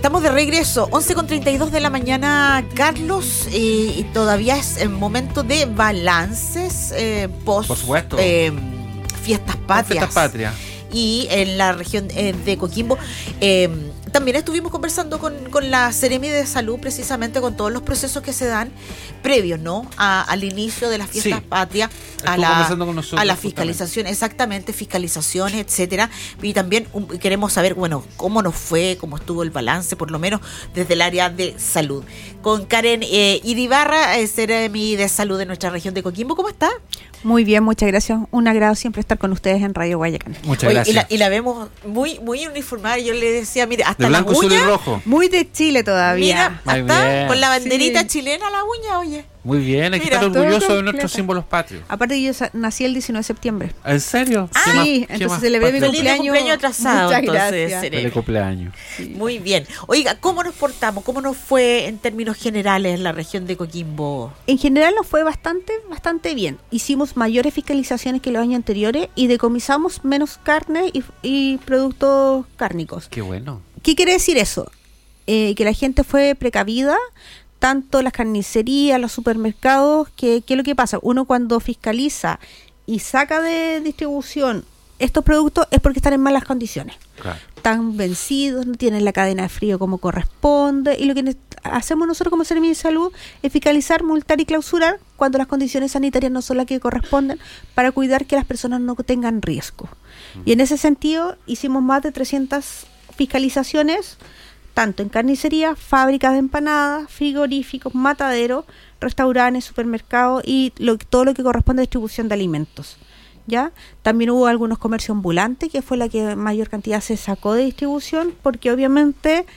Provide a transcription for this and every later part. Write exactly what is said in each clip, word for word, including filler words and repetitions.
estamos de regreso, once con treinta y dos de la mañana, Carlos, eh, y todavía es el momento de balances eh, post Por supuesto. Eh, fiestas patrias. Fiestas patrias. Y en la región eh, de Coquimbo eh, también estuvimos conversando con, con la Seremi de Salud, precisamente con todos los procesos que se dan previos, ¿no? A, al inicio de las fiestas Sí. patrias, a Estuvo la, conversando con nosotros, a la justamente. fiscalización, exactamente, fiscalizaciones, etcétera. Y también um, queremos saber, bueno, cómo nos fue, cómo estuvo el balance, por lo menos desde el área de salud. Con Karen eh, Iribarra, eh, Seremi de Salud de nuestra región de Coquimbo, ¿cómo está? Muy bien, muchas gracias. Un agrado siempre estar con ustedes en Radio Guayacán. Muchas Oye, gracias. Y la, y la vemos muy muy uniformada. Yo le decía, mire, hasta de la blanco, azul y uña, rojo. Muy de Chile todavía. mira, Muy hasta bien. con la banderita Sí. chilena la uña, oye. Muy bien, hay que Mira, estar todo orgulloso de completo. nuestros símbolos patrios. Aparte yo sa- nací el diecinueve de septiembre. ¿En serio? Ah, ¿Qué sí, más- qué entonces más celebré mi patrio? Feliz cumpleaños. cumpleaños atrasado, Muchas entonces, gracias. Seremi. Feliz cumpleaños. Muy bien. Oiga, ¿cómo nos portamos? ¿Cómo nos fue en términos generales en la región de Coquimbo? En general nos fue bastante, bastante bien. Hicimos mayores fiscalizaciones que los años anteriores y decomisamos menos carne y, y productos cárnicos. Qué bueno. ¿Qué quiere decir eso? Eh, que la gente fue precavida, tanto las carnicerías, los supermercados, que ¿qué es lo que pasa? Uno cuando fiscaliza y saca de distribución estos productos es porque están en malas condiciones. Claro. Están vencidos, no tienen la cadena de frío como corresponde, y lo que ne- hacemos nosotros como Seremi de Salud es fiscalizar, multar y clausurar cuando las condiciones sanitarias no son las que corresponden, para cuidar que las personas no tengan riesgo. Y en ese sentido hicimos más de trescientas fiscalizaciones, tanto en carnicería, fábricas de empanadas, frigoríficos, mataderos, restaurantes, supermercados y lo, todo lo que corresponde a distribución de alimentos. ¿Ya? También hubo algunos comercios ambulantes, que fue la que mayor cantidad se sacó de distribución, porque obviamente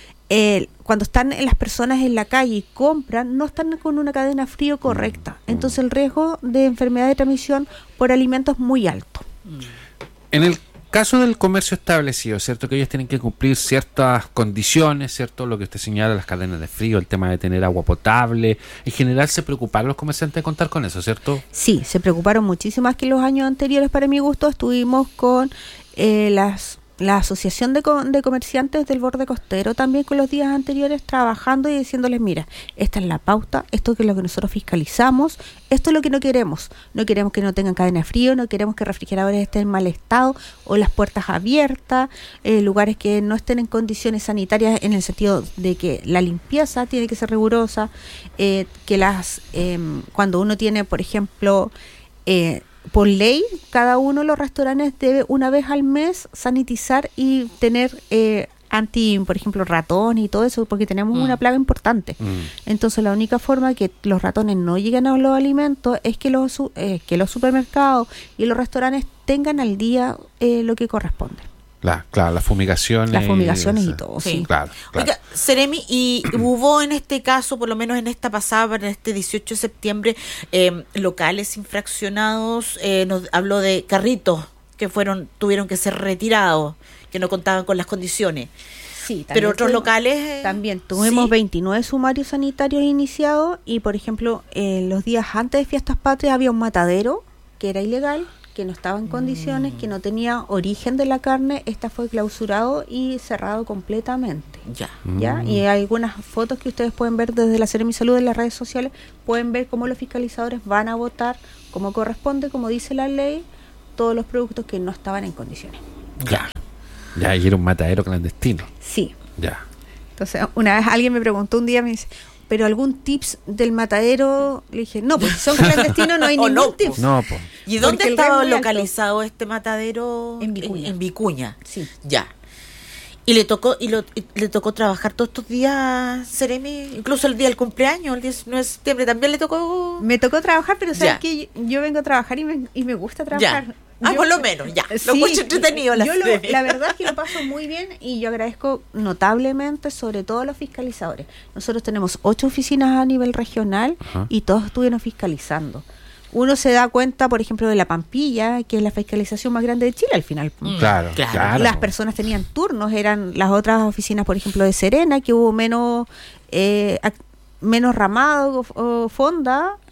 eh, cuando están las personas en la calle y compran, no están con una cadena frío correcta. Entonces el riesgo de enfermedad de transmisión por alimentos es muy alto. En el caso del comercio establecido, ¿cierto? Que ellos tienen que cumplir ciertas condiciones, ¿cierto? Lo que usted señala, las cadenas de frío, el tema de tener agua potable. En general se preocuparon los comerciantes de contar con eso, ¿cierto? Sí, se preocuparon muchísimo más que los años anteriores. Para mi gusto, estuvimos con eh, las la Asociación de, Co- de Comerciantes del Borde Costero, también con los días anteriores, trabajando y diciéndoles, mira, esta es la pauta, esto es lo que nosotros fiscalizamos, esto es lo que no queremos. No queremos que no tengan cadena de frío, no queremos que refrigeradores estén en mal estado o las puertas abiertas, eh, lugares que no estén en condiciones sanitarias, en el sentido de que la limpieza tiene que ser rigurosa, eh, que las eh, cuando uno tiene, por ejemplo, eh, por ley, cada uno de los restaurantes debe una vez al mes sanitizar y tener eh, anti, por ejemplo, ratones y todo eso, porque tenemos Mm. una plaga importante. Mm. Entonces la única forma que los ratones no lleguen a los alimentos es que los su- eh, que los supermercados y los restaurantes tengan al día eh, lo que corresponde. La, claro, las fumigaciones. Las fumigaciones y esa- todo, Sí. sí. Claro, claro. Oiga, Seremi, y hubo en este caso, por lo menos en esta pasada, en este dieciocho de septiembre, eh, locales infraccionados, eh, nos habló de carritos que fueron tuvieron que ser retirados, que no contaban con las condiciones. Sí, Pero otros tuvimos- locales... eh, También tuvimos sí. veintinueve sumarios sanitarios iniciados y, por ejemplo, eh, los días antes de Fiestas Patrias había un matadero que era ilegal, que no estaba en condiciones, que no tenía origen de la carne. Esta fue clausurado y cerrado completamente. Ya. ¿Ya? Mm. Y hay algunas fotos que ustedes pueden ver desde la Seremi Salud en las redes sociales. Pueden ver cómo los fiscalizadores van a votar como corresponde, como dice la ley, todos los productos que no estaban en condiciones. Claro. Ya, y era un matadero clandestino. Sí. Ya. Entonces, una vez alguien me preguntó un día, me dice, ¿pero algún tips del matadero? Le dije, no, pues si son clandestinos no hay O ningún no, tips. No, pues. ¿Y dónde Porque el estaba riesgo es alto. localizado este matadero? En Vicuña. En, en Vicuña. Sí. Ya. Y le tocó y, lo, y le tocó trabajar todos estos días, Seremi, incluso el día del cumpleaños, el diecinueve de septiembre, también le tocó. Me tocó trabajar, pero sabes Ya. que yo, yo vengo a trabajar y me, y me gusta trabajar. Ya. Ah, Yo- por lo menos, ya. Lo Sí, encuentro entretenido la yo lo- Seremi. La verdad es que lo paso muy bien y yo agradezco notablemente, sobre todo a los fiscalizadores. Nosotros tenemos ocho oficinas a nivel regional. Ajá. Y todos estuvieron fiscalizando. Uno se da cuenta, por ejemplo, de la Pampilla, que es la fiscalización más grande de Chile al final. Mm, Claro, claro. claro. Las personas tenían turnos, eran las otras oficinas, por ejemplo, de Serena, que hubo menos eh, ac- menos ramado o, o fonda,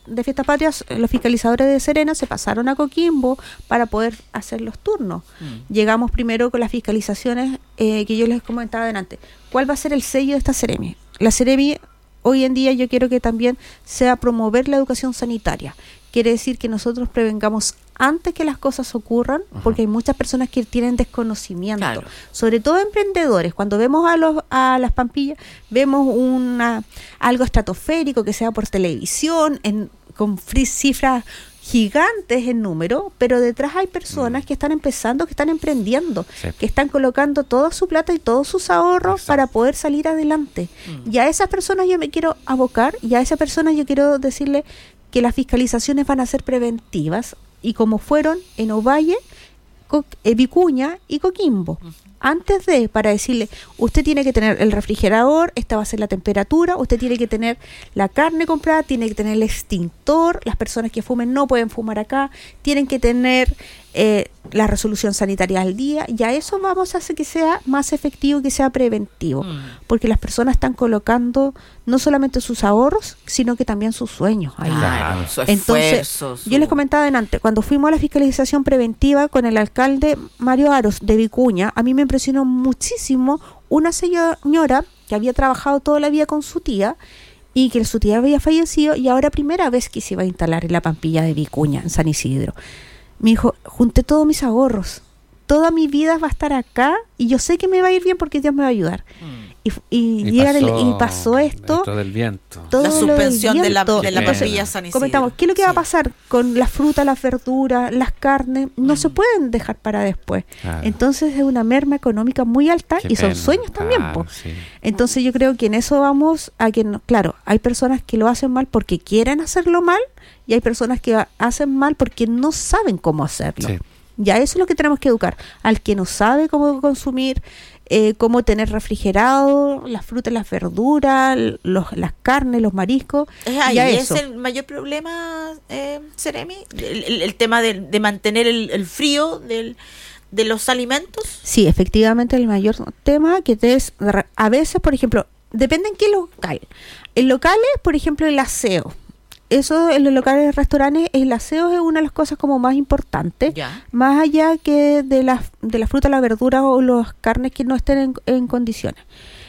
de Fiestas Patrias, los fiscalizadores de Serena se pasaron a Coquimbo para poder hacer los turnos. Mm. Llegamos primero con las fiscalizaciones eh, que yo les comentaba adelante. ¿Cuál va a ser el sello de esta Seremi? La Seremi hoy en día yo quiero que también sea promover la educación sanitaria. Quiere decir que nosotros prevengamos antes que las cosas ocurran, uh-huh. porque hay muchas personas que tienen desconocimiento, claro. sobre todo emprendedores. Cuando vemos a los a las Pampillas, vemos una algo estratosférico que sea por televisión, en, con free, cifras gigantes en número, pero detrás hay personas mm. que están empezando, que están emprendiendo, sí. que están colocando toda su plata y todos sus ahorros Exacto. para poder salir adelante. Mm. Y a esas personas yo me quiero abocar, y a esas personas yo quiero decirle que las fiscalizaciones van a ser preventivas, y como fueron en Ovalle, Co- eh, Vicuña y Coquimbo. Uh-huh. Antes de, para decirle, usted tiene que tener el refrigerador, esta va a ser la temperatura, usted tiene que tener la carne comprada, tiene que tener el extintor, las personas que fumen no pueden fumar acá, tienen que tener eh, la resolución sanitaria al día, y a eso vamos a hacer que sea más efectivo, que sea preventivo, mm. porque las personas están colocando no solamente sus ahorros, sino que también sus sueños ahí. Claro, su Entonces, esfuerzo, su... yo les comentaba adelante, cuando fuimos a la fiscalización preventiva con el alcalde Mario Aros de Vicuña, a mí me impresionó muchísimo una señora que había trabajado toda la vida con su tía, y que su tía había fallecido, y ahora primera vez que se iba a instalar en la Pampilla de Vicuña, en San Isidro. Me dijo, junté todos mis ahorros, toda mi vida va a estar acá, y yo sé que me va a ir bien porque Dios me va a ayudar. Mm. Y, y, y, pasó, el, y pasó esto, del viento. la suspensión de la, de la Pampilla San Isidro. Comentamos, ¿qué es lo que sí. va a pasar con las frutas, las verduras, las carnes? No mm. se pueden dejar para después. Claro. Entonces es una merma económica muy alta. Qué y son pena. Sueños también. Claro, sí. Entonces yo creo que en eso vamos a que, no, claro, hay personas que lo hacen mal porque quieren hacerlo mal, y hay personas que hacen mal porque no saben cómo hacerlo. Sí. Ya eso es lo que tenemos que educar. Al que no sabe cómo consumir, eh, cómo tener refrigerado las frutas, las verduras, los, las carnes, los mariscos. Es ahí, ya es eso. El mayor problema, eh, Seremi, el, el, el tema de, de mantener el, el frío del, de los alimentos. Sí, efectivamente el mayor tema que es, a veces, por ejemplo, depende en qué local. En locales, por ejemplo, el aseo. Eso en los locales de restaurantes, el aseo es una de las cosas como más importantes, ya. más allá que de las de la fruta, la verdura o las carnes que no estén en, en condiciones.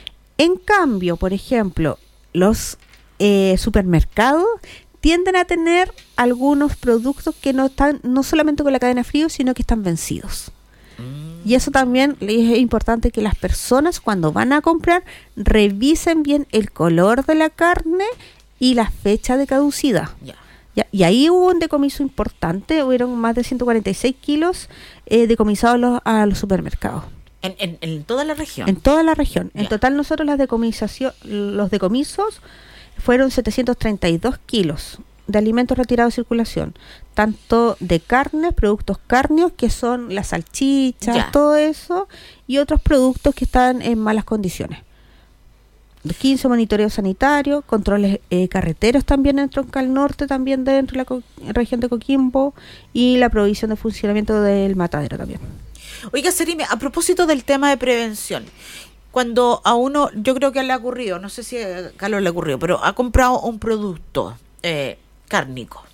En cambio, por ejemplo, los eh, supermercados tienden a tener algunos productos que no están, no solamente con la cadena de frío, sino que están vencidos. Mm. Y eso también es importante que las personas cuando van a comprar revisen bien el color de la carne y la fecha de caducidad. Yeah. Ya, y ahí hubo un decomiso importante, hubieron más de ciento cuarenta y seis kilos eh, decomisados a los, a los supermercados. ¿En, en, en toda la región? En toda la región. Yeah. En total nosotros las decomisación, los decomisos fueron setecientos treinta y dos kilos de alimentos retirados de circulación, tanto de carnes, productos cárneos, que son las salchichas, yeah. todo eso, y otros productos que están en malas condiciones. quince monitoreos sanitarios, controles eh, carreteros también en Troncal Norte, también dentro de la co- región de Coquimbo, y la provisión de funcionamiento del matadero también. Oiga, Seremi, a propósito del tema de prevención, cuando a uno, yo creo que le ha ocurrido, no sé si a Carlos le ha ocurrido, pero ha comprado un producto eh, cárnico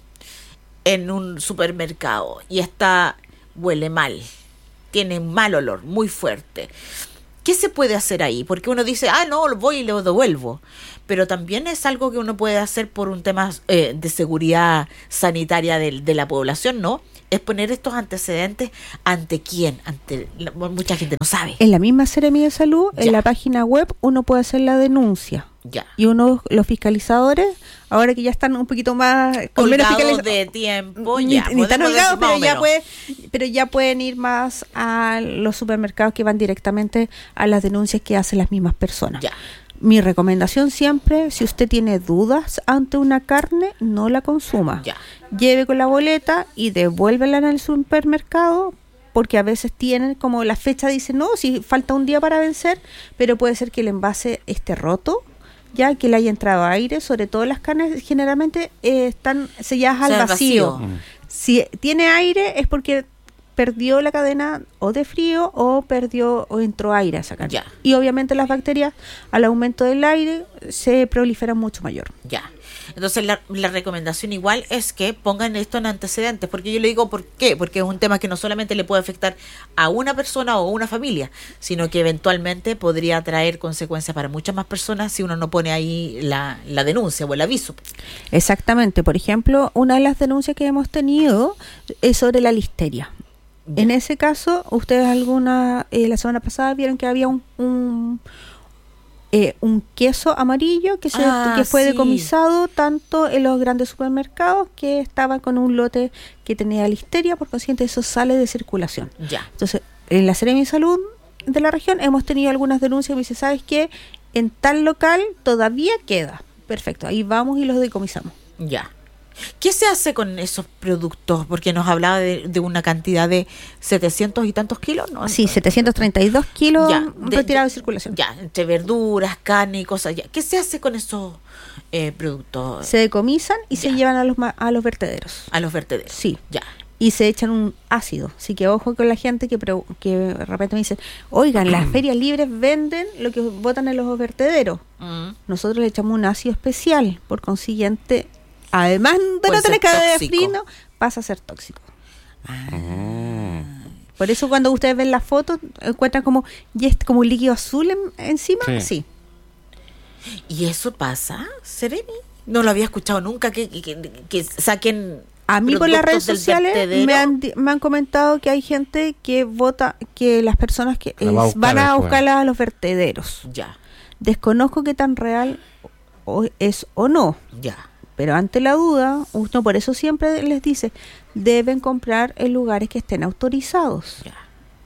en un supermercado y está, huele mal, tiene un mal olor, muy fuerte. ¿Qué se puede hacer ahí? Porque uno dice, ah, no, voy y lo devuelvo. Pero también es algo que uno puede hacer por un tema eh, de seguridad sanitaria de, de la población, ¿no? Es poner estos antecedentes ante quién, ante la, mucha gente no sabe. En la misma Seremi de Salud, ya. en la página web, uno puede hacer la denuncia. Ya. Y uno, los fiscalizadores, ahora que ya están un poquito más colgados de tiempo, ni, ya, ni tan holgados, pero ya puede, menos. pero ya pueden ir más a los supermercados que van directamente a las denuncias que hacen las mismas personas. Ya. Mi recomendación siempre, si usted tiene dudas ante una carne, no la consuma. Ya. Lleve con la boleta y devuélvela en el supermercado, porque a veces tienen como la fecha, dice no, si falta un día para vencer, pero puede ser que el envase esté roto, ya que le haya entrado aire, sobre todo las carnes generalmente eh, están selladas al vacío. vacío. Mm. Si tiene aire es porque perdió la cadena o de frío o perdió o entró aire a esa carne. Ya. Y obviamente las bacterias al aumento del aire se proliferan mucho mayor. Ya. Entonces la, la recomendación igual es que pongan esto en antecedentes, porque yo le digo por qué, porque es un tema que no solamente le puede afectar a una persona o una familia, sino que eventualmente podría traer consecuencias para muchas más personas si uno no pone ahí la, la denuncia o el aviso. Exactamente. Por ejemplo, una de las denuncias que hemos tenido es sobre la listeria. Ya. En ese caso, ustedes alguna eh, la semana pasada vieron que había un un, eh, un queso amarillo que se ah, que fue sí. decomisado tanto en los grandes supermercados, que estaba con un lote que tenía listeria, por consiguiente eso sale de circulación. Ya. Entonces, en la Seremi de Salud de la región hemos tenido algunas denuncias y me dice, ¿sabes qué? En tal local todavía queda. Perfecto, ahí vamos y los decomisamos. Ya. ¿Qué se hace con esos productos? Porque nos hablaba de, de una cantidad de setecientos y tantos kilos, ¿no? Sí, setecientos treinta y dos kilos ya, de, retirados de circulación. Ya, entre verduras, carne y cosas. Ya. ¿Qué se hace con esos eh, productos? Se decomisan y ya. se llevan a los a los vertederos. A los vertederos. Sí. Ya. Y se echan un ácido. Así que ojo con la gente que, pre- que de repente me dice, oigan, las ferias libres venden lo que botan en los vertederos. Mm. Nosotros le echamos un ácido especial. Por consiguiente, además de Puede no tener ser cadena de tóxico. frío, pasa a ser tóxico. Ah. Por eso cuando ustedes ven la foto, encuentran como, y es como un líquido azul en- encima. Sí. Sí. ¿Y eso pasa, Seremi? No lo había escuchado nunca, que, que, que, que saquen... A mí por las redes productos del sociales vertedero. me han, di- me han comentado que hay gente que vota, que las personas que La va a es- buscar van a después. buscarlas a los vertederos. Ya, Desconozco qué tan real o- es o no, ya. pero ante la duda, uno por eso siempre les dice, deben comprar en lugares que estén autorizados. Ya.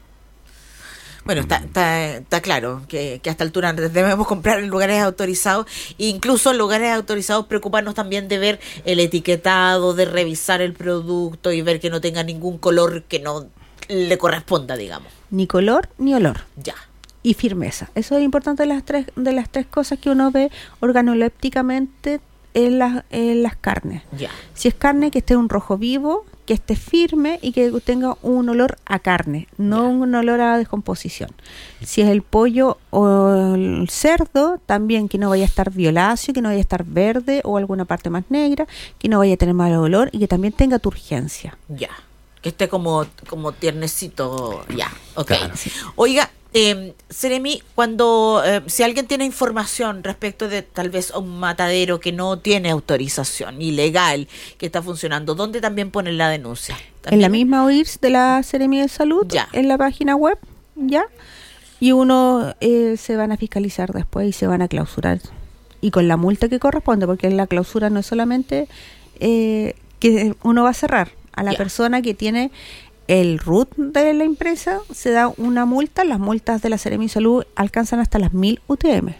Bueno, está, está, está claro que, que a esta altura debemos comprar en lugares autorizados, e incluso en lugares autorizados preocuparnos también de ver el etiquetado, de revisar el producto y ver que no tenga ningún color que no le corresponda, digamos. Ni color ni olor. Ya. Y firmeza. Eso es importante de las tres, de las tres cosas que uno ve organolépticamente en las, en las carnes. Ya. Si es carne, que esté un rojo vivo, que esté firme y que tenga un olor a carne, no Ya. un olor a descomposición. Si es el pollo o el cerdo, también que no vaya a estar violáceo, que no vaya a estar verde o alguna parte más negra, que no vaya a tener mal olor y que también tenga turgencia. Ya. Que esté como, como tiernecito. Ya. Ok. Claro. Oiga, eh, Seremi, cuando eh, si alguien tiene información respecto de tal vez un matadero que no tiene autorización ilegal, que está funcionando, ¿dónde también ponen la denuncia? En la ¿También? misma O I R S de la Seremi de Salud, Ya. en la página web, ya, y uno eh, se van a fiscalizar después y se van a clausurar. Y con la multa que corresponde, porque la clausura no es solamente eh, que uno va a cerrar. A la Ya. persona que tiene el root de la empresa se da una multa. Las multas de la Seremi de Salud alcanzan hasta las mil U T M.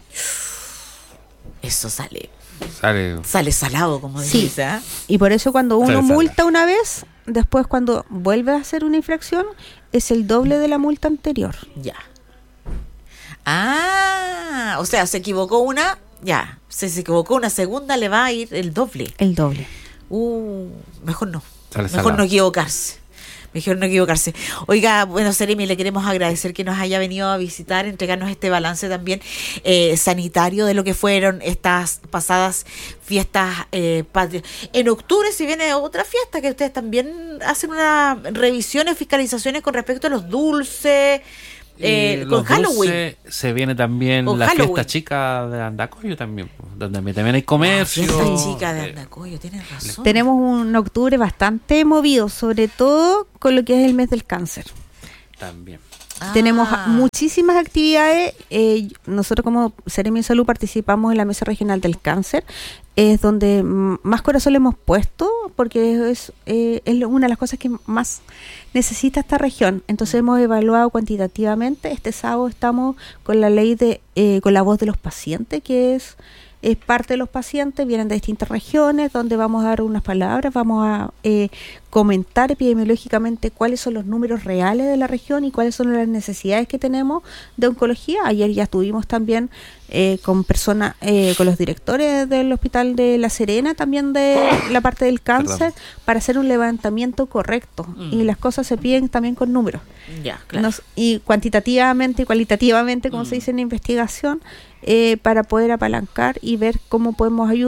Eso sale, Sale. sale salado, como Sí. dice, ¿eh? Y por eso cuando uno Sale, sale. multa una vez, después cuando vuelve a hacer una infracción, es el doble de la multa anterior. Ya. Ah, o sea, se equivocó una, ya. Si se equivocó una segunda, le va a ir el doble. El doble. Uh, mejor no. Sale Mejor salado. no equivocarse. Mejor no equivocarse. Oiga, bueno, Seremi, le queremos agradecer que nos haya venido a visitar, entregarnos este balance también eh, sanitario de lo que fueron estas pasadas fiestas eh, patrias. En octubre se viene otra fiesta que ustedes también hacen unas revisiones, fiscalizaciones con respecto a los dulces. Eh, Y con los Halloween. dulces, se viene también Con la Halloween. fiesta chica de Andacoyo también, pues, donde también hay comercio. Fiesta chica de eh, Andacoyo, tienes razón. Tenemos un octubre bastante movido, sobre todo con lo que es el mes del cáncer. También. Ah. Tenemos muchísimas actividades. eh, nosotros como Seremi de Salud participamos en la Mesa Regional del Cáncer. Es donde mm, más corazón le hemos puesto, porque es, eh, es una de las cosas que más necesita esta región. Entonces hemos evaluado cuantitativamente. Este sábado estamos con la ley de, eh, con la voz de los pacientes, que es es parte de los pacientes, vienen de distintas regiones, donde vamos a dar unas palabras, vamos a eh, comentar epidemiológicamente cuáles son los números reales de la región y cuáles son las necesidades que tenemos de oncología. Ayer ya estuvimos también eh, con personas, eh, con los directores del Hospital de La Serena, también de la parte del cáncer, Perdón. para hacer un levantamiento correcto. Mm. Y las cosas se piden también con números. Ya, claro. Nos- y cuantitativamente y cualitativamente, como Mm. se dice en investigación, eh, para poder apalancar y ver cómo podemos ayudar.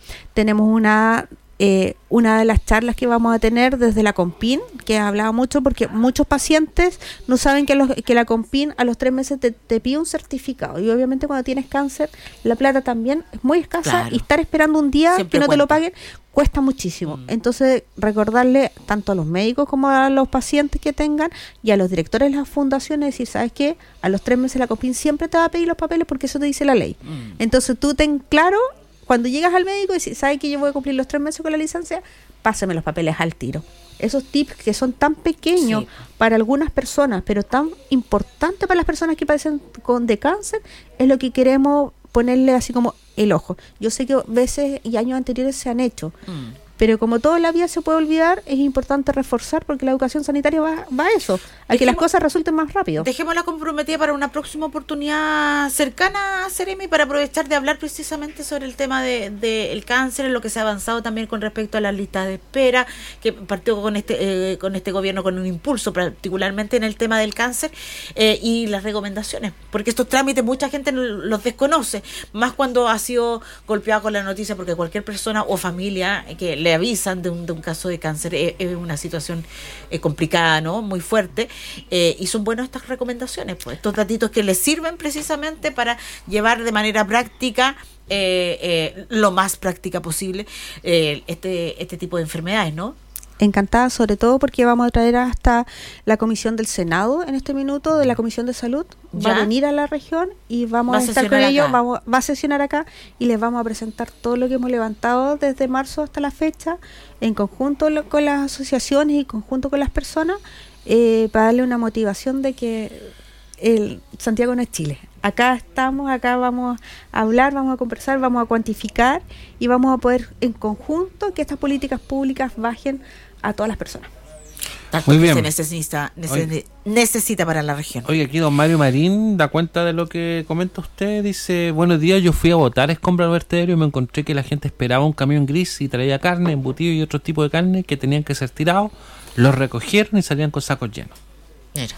Tenemos una eh, una de las charlas que vamos a tener desde la Compin, que hablaba mucho, porque muchos pacientes no saben que, los, que la Compin a los tres meses te, te pide un certificado, y obviamente cuando tienes cáncer la plata también es muy escasa, claro. Y estar esperando un día Siempre que no cuenta. Te lo paguen cuesta muchísimo. Mm. Entonces, recordarle tanto a los médicos como a los pacientes que tengan y a los directores de las fundaciones, decir, ¿sabes qué? A los tres meses la Compin siempre te va a pedir los papeles porque eso te dice la ley. Mm. Entonces, tú ten claro, cuando llegas al médico y dices, ¿sabes que yo voy a cumplir los tres meses con la licencia? Pásame los papeles al tiro. Esos tips que son tan pequeños sí. para algunas personas, pero tan importantes para las personas que padecen con de cáncer, es lo que queremos ponerle así como el ojo. Yo sé que veces y años anteriores se han hecho, mm. pero como toda la vida se puede olvidar, es importante reforzar, porque la educación sanitaria va, va a eso, a dejemos, que las cosas resulten más rápido. Dejémosla comprometida para una próxima oportunidad cercana, Seremi, para aprovechar de hablar precisamente sobre el tema de, de el cáncer, en lo que se ha avanzado también con respecto a las listas de espera, que partió con este eh, con este gobierno con un impulso, particularmente en el tema del cáncer, eh, y las recomendaciones, porque estos trámites mucha gente los desconoce, más cuando ha sido golpeado con la noticia, porque cualquier persona o familia que le avisan de un, de un caso de cáncer, es, es una situación eh, complicada, ¿no? Muy fuerte, eh, y son buenas estas recomendaciones, pues estos datitos que les sirven precisamente para llevar de manera práctica, eh, eh, lo más práctica posible, eh, este, este tipo de enfermedades, ¿no? Encantada, sobre todo porque vamos a traer hasta la comisión del Senado en este minuto, de la Comisión de Salud, ¿Ya? Va a venir a la región y vamos va a estar con acá. ellos, vamos, va a sesionar acá y les vamos a presentar todo lo que hemos levantado desde marzo hasta la fecha, en conjunto lo, con las asociaciones y conjunto con las personas, eh, para darle una motivación de que el Santiago no es Chile. Acá estamos, acá vamos a hablar, vamos a conversar, vamos a cuantificar y vamos a poder en conjunto que estas políticas públicas bajen a todas las personas. Tanto Muy bien. Que se necesita, neces- necesita para la región. Oye, aquí don Mario Marín da cuenta de lo que comenta usted. Dice, buenos días, yo fui a votar a Escombro Vertedero y me encontré que la gente esperaba un camión gris y traía carne, embutido y otro tipo de carne que tenían que ser tirados. Los recogieron y salían con sacos llenos. Mira.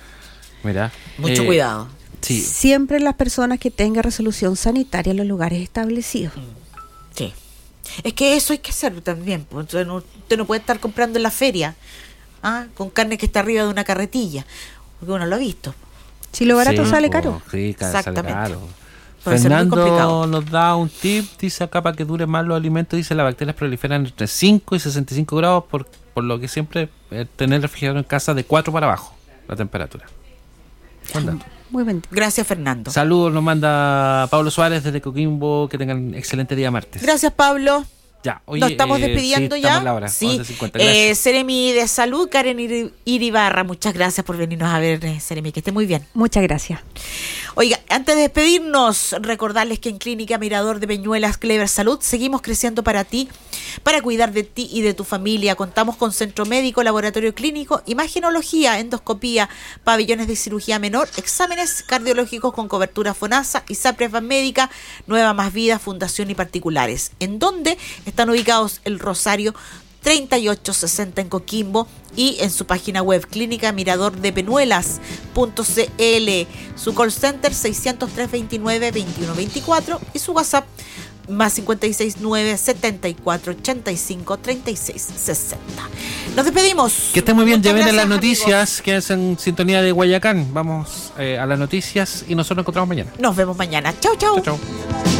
Mira. Mucho eh, cuidado. Sí. Siempre las personas que tengan resolución sanitaria en los lugares establecidos. Sí. Es que eso hay que hacer también. Usted no, usted no puede estar comprando en la feria, ¿ah? Con carne que está arriba de una carretilla, porque uno lo ha visto. Si lo barato sí, sale po, caro. Sí, Exactamente. Sale caro. Puede Fernando nos da un tip, dice acá, para que dure más los alimentos, dice las bacterias proliferan entre cinco y sesenta y cinco grados, por, por lo que siempre eh, tener el refrigerador en casa de cuatro para abajo, la temperatura. ¿Cuándo? Muy bien. Gracias, Fernando. Saludos, nos manda Pablo Suárez desde Coquimbo. Que tengan excelente día martes. Gracias, Pablo. Ya, oye, nos estamos eh, despidiendo sí, ya. Estamos la hora, sí. once cincuenta, eh, Seremi de Salud, Karen Iri- Iribarra, muchas gracias por venirnos a ver, eh, Seremi, que esté muy bien. Muchas gracias. Oiga, antes de despedirnos, recordarles que en Clínica Mirador de Peñuelas, Clever Salud, seguimos creciendo para ti, para cuidar de ti y de tu familia. Contamos con centro médico, laboratorio clínico, imagenología, endoscopía, pabellones de cirugía menor, exámenes cardiológicos con cobertura FONASA, ISAPRES Banmédica, Nueva Más Vida, Fundación y particulares. ¿En dónde están ubicados? El Rosario treinta y ocho sesenta en Coquimbo y en su página web clínica mirador de penuelas punto c l, su call center seiscientos tres veintinueve veintiuno veinticuatro y su WhatsApp más cincuenta y seis nueve setenta y cuatro ochenta y cinco treinta y seis sesenta. Nos despedimos. Que estén muy bien. Muchas Ya vienen las gracias, noticias, amigos. que es en sintonía de Guayacán. Vamos eh, a las noticias y nosotros nos encontramos mañana. Nos vemos mañana. Chau, chau. Chau, chau.